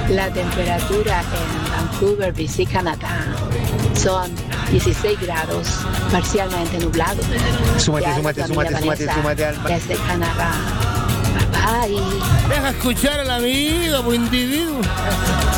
La temperatura en Vancouver, BC, Canadá, son 16 grados, parcialmente nublado. Súmate, Alma. Desde Canadá. Bye bye. Deja escuchar al amigo, pues individuo.